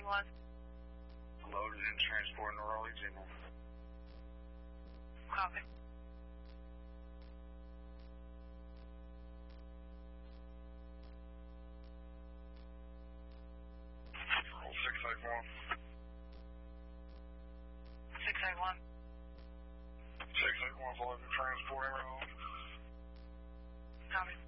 681. Loaded and transporting to Raleigh General. Copy. Roll 681. 681. 681 is loaded and transporting Raleigh. Copy.